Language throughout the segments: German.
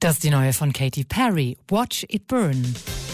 Das ist die neue von Katy Perry, Watch It Burn.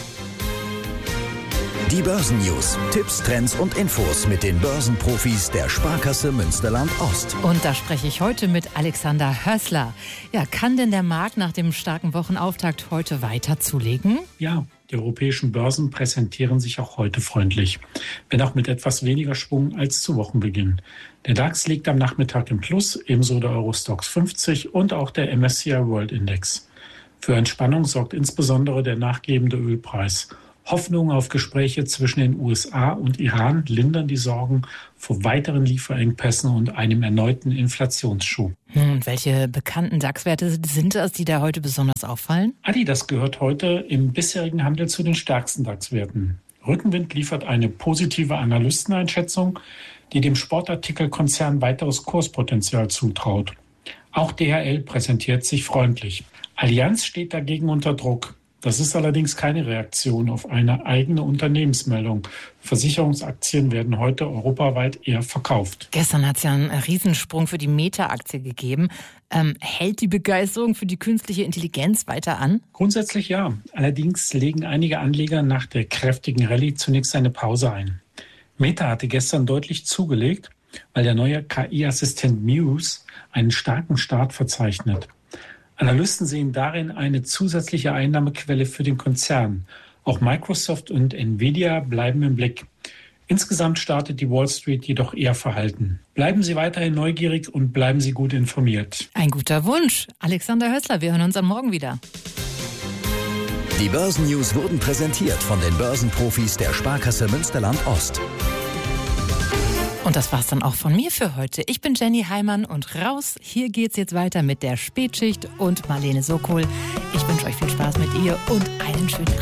Die Börsennews, Tipps, Trends und Infos mit den Börsenprofis der Sparkasse Münsterland-Ost. Und da spreche ich heute mit Alexander Hössler. Ja, kann denn der Markt nach dem starken Wochenauftakt heute weiter zulegen? Ja, die europäischen Börsen präsentieren sich auch heute freundlich, wenn auch mit etwas weniger Schwung als zu Wochenbeginn. Der DAX liegt am Nachmittag im Plus, ebenso der Eurostoxx 50 und auch der MSCI World Index. Für Entspannung sorgt insbesondere der nachgebende Ölpreis. Hoffnungen auf Gespräche zwischen den USA und Iran lindern die Sorgen vor weiteren Lieferengpässen und einem erneuten Inflationsschub. Und welche bekannten DAX-Werte sind das, die da heute besonders auffallen? Adidas gehört heute im bisherigen Handel zu den stärksten DAX-Werten. Rückenwind liefert eine positive Analysteneinschätzung, die dem Sportartikelkonzern weiteres Kurspotenzial zutraut. Auch DHL präsentiert sich freundlich. Allianz steht dagegen unter Druck. Das ist allerdings keine Reaktion auf eine eigene Unternehmensmeldung. Versicherungsaktien werden heute europaweit eher verkauft. Gestern hat es ja einen Riesensprung für die Meta-Aktie gegeben. Hält die Begeisterung für die künstliche Intelligenz weiter an? Grundsätzlich ja. Allerdings legen einige Anleger nach der kräftigen Rallye zunächst eine Pause ein. Meta hatte gestern deutlich zugelegt, weil der neue KI-Assistent Muse einen starken Start verzeichnet. Analysten sehen darin eine zusätzliche Einnahmequelle für den Konzern. Auch Microsoft und Nvidia bleiben im Blick. Insgesamt startet die Wall Street jedoch eher verhalten. Bleiben Sie weiterhin neugierig und bleiben Sie gut informiert. Ein guter Wunsch. Alexander Hössler, wir hören uns am Morgen wieder. Die Börsennews wurden präsentiert von den Börsenprofis der Sparkasse Münsterland-Ost. Und das war's dann auch von mir für heute. Ich bin Jenny Heimann und raus. Hier geht's jetzt weiter mit der Spätschicht und Marlene Sokol. Ich wünsche euch viel Spaß mit ihr und einen schönen Abend.